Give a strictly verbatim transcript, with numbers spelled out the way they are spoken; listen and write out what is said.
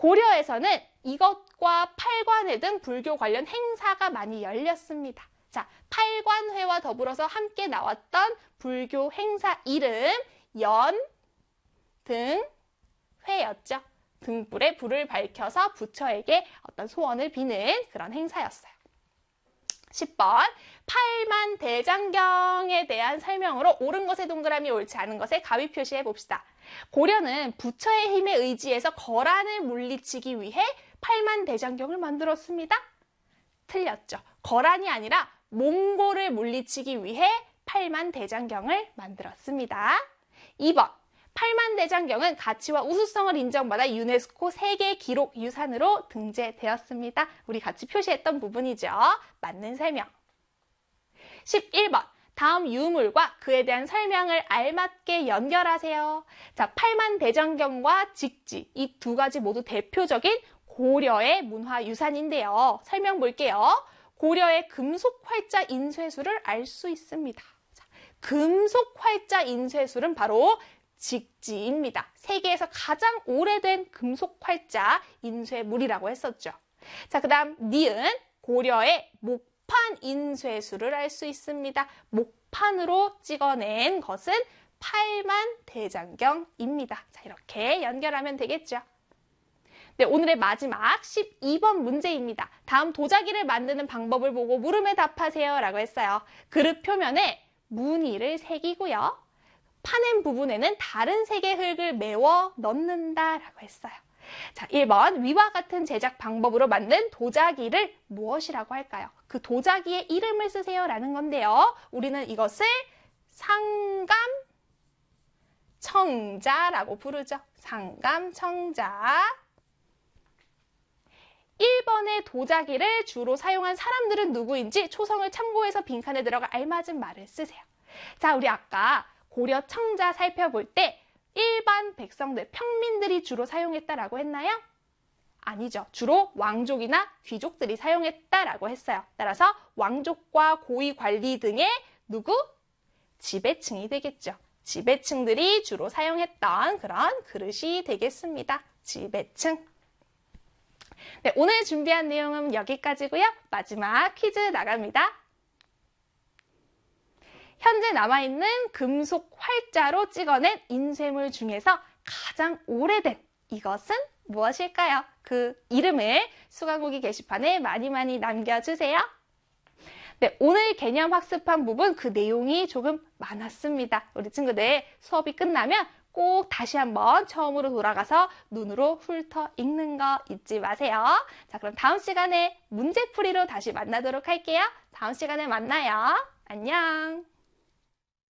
고려에서는 이것과 팔관회 등 불교 관련 행사가 많이 열렸습니다. 자, 팔관회와 더불어서 함께 나왔던 불교 행사 이름 연, 등, 회였죠. 등불에 불을 밝혀서 부처에게 어떤 소원을 비는 그런 행사였어요. 십 번 팔만대장경에 대한 설명으로 옳은 것에 동그라미, 옳지 않은 것에 가위 표시해 봅시다. 고려는 부처의 힘에 의지해서 거란을 물리치기 위해 팔만대장경을 만들었습니다. 틀렸죠. 거란이 아니라 몽골을 물리치기 위해 팔만대장경을 만들었습니다. 이 번 팔만대장경은 가치와 우수성을 인정받아 유네스코 세계기록유산으로 등재되었습니다. 우리 같이 표시했던 부분이죠. 맞는 설명. 십일 번 다음 유물과 그에 대한 설명을 알맞게 연결하세요. 자, 팔만대장경과 직지 이 두 가지 모두 대표적인 고려의 문화유산인데요. 설명 볼게요. 고려의 금속활자 인쇄술을 알 수 있습니다. 자, 금속활자 인쇄술은 바로 직지입니다. 세계에서 가장 오래된 금속활자 인쇄물이라고 했었죠. 자, 그 다음 니은 고려의 목판 인쇄술을 알 수 있습니다. 목판으로 찍어낸 것은 팔만대장경입니다. 자, 이렇게 연결하면 되겠죠. 네, 오늘의 마지막 십이 번 문제입니다. 다음 도자기를 만드는 방법을 보고 물음에 답하세요 라고 했어요. 그릇 표면에 무늬를 새기고요. 파낸 부분에는 다른 색의 흙을 메워 넣는다 라고 했어요. 자, 일 번 위와 같은 제작 방법으로 만든 도자기를 무엇이라고 할까요? 그 도자기의 이름을 쓰세요 라는 건데요. 우리는 이것을 상감청자라고 부르죠. 상감청자. 일 번의 도자기를 주로 사용한 사람들은 누구인지 초성을 참고해서 빈칸에 들어가 알맞은 말을 쓰세요. 자, 우리 아까 고려 청자 살펴볼 때 일반 백성들, 평민들이 주로 사용했다라고 했나요? 아니죠. 주로 왕족이나 귀족들이 사용했다라고 했어요. 따라서 왕족과 고위 관리 등의 누구? 지배층이 되겠죠. 지배층들이 주로 사용했던 그런 그릇이 되겠습니다. 지배층. 네, 오늘 준비한 내용은 여기까지고요. 마지막 퀴즈 나갑니다. 현재 남아있는 금속 활자로 찍어낸 인쇄물 중에서 가장 오래된 이것은 무엇일까요? 그 이름을 수강후기 게시판에 많이 많이 남겨주세요. 네, 오늘 개념 학습한 부분 그 내용이 조금 많았습니다. 우리 친구들 수업이 끝나면 꼭 다시 한번 처음으로 돌아가서 눈으로 훑어 읽는 거 잊지 마세요. 자, 그럼 다음 시간에 문제풀이로 다시 만나도록 할게요. 다음 시간에 만나요. 안녕.